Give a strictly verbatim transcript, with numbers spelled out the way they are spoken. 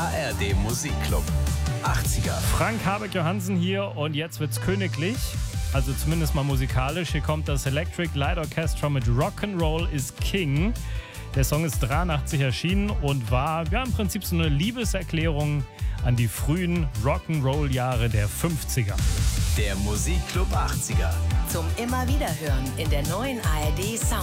R D Musikclub achtziger. Frank Habeck Johansen hier und jetzt wird's königlich. Also zumindest mal musikalisch. Hier kommt das Electric Light Orchestra mit Rock'n'Roll is King. Der Song ist dreiundachtzig erschienen und war ja im Prinzip so eine Liebeserklärung an die frühen Rock'n'Roll-Jahre der fünfziger. Der Musikclub achtziger. Zum immer wieder hören in der neuen A R D Sound.